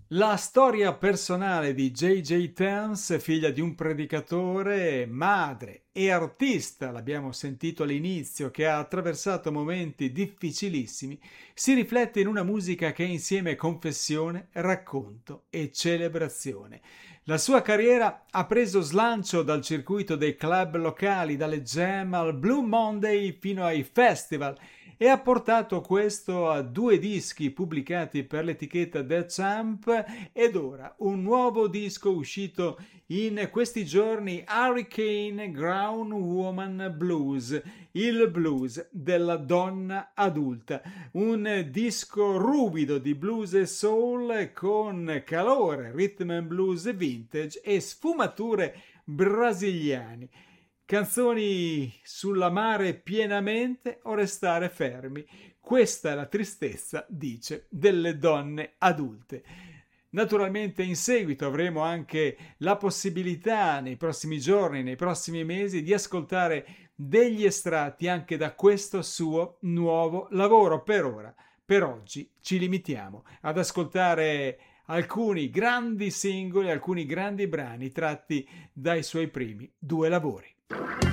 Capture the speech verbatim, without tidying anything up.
La storia personale di J J Tans, figlia di un predicatore, madre e artista, l'abbiamo sentito all'inizio, che ha attraversato momenti difficilissimi, si riflette in una musica che è insieme confessione, racconto e celebrazione. La sua carriera ha preso slancio dal circuito dei club locali, dalle jam al Blue Monday fino ai festival, e ha portato questo a due dischi pubblicati per l'etichetta The Champ ed ora un nuovo disco uscito in questi giorni, Hurricane Ground Woman Blues, il blues della donna adulta, un disco ruvido di blues e soul con calore, rhythm and blues vintage e sfumature brasiliane. Canzoni sull'amare pienamente o restare fermi. Questa è la tristezza, dice, delle donne adulte. Naturalmente in seguito avremo anche la possibilità nei prossimi giorni, nei prossimi mesi, di ascoltare degli estratti anche da questo suo nuovo lavoro. Per ora, per oggi, ci limitiamo ad ascoltare alcuni grandi singoli, alcuni grandi brani tratti dai suoi primi due lavori.